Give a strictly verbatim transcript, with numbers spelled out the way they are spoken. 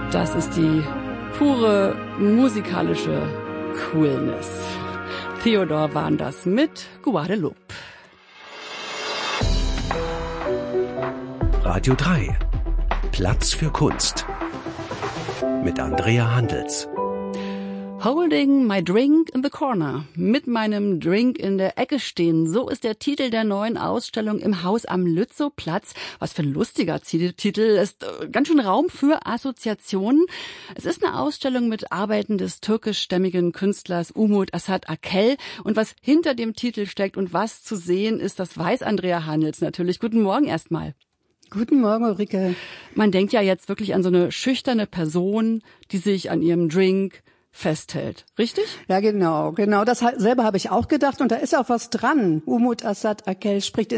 Das ist die pure musikalische Coolness. Theodor waren das mit Guadeloupe. Radio drei. Platz für Kunst. Mit Andrea Handels. Holding my drink in the corner. Mit meinem Drink in der Ecke stehen. So ist der Titel der neuen Ausstellung im Haus am Lützowplatz. Was für ein lustiger Titel. Es ist ganz schön Raum für Assoziationen. Es ist eine Ausstellung mit Arbeiten des türkischstämmigen Künstlers Umut Asat Akel. Und was hinter dem Titel steckt und was zu sehen ist, das weiß Andrea Handels natürlich. Guten Morgen erstmal. Guten Morgen, Ulrike. Man denkt ja jetzt wirklich an so eine schüchterne Person, die sich an ihrem Drink festhält. Richtig? Ja, genau, genau. Das selber habe ich auch gedacht und da ist auch was dran. Umut Asat Akel spricht in